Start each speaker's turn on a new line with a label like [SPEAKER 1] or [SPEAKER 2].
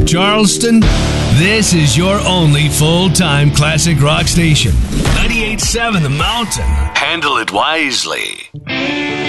[SPEAKER 1] Charleston, this is your only full-time classic rock station. 98.7 The Mountain. Handle it wisely.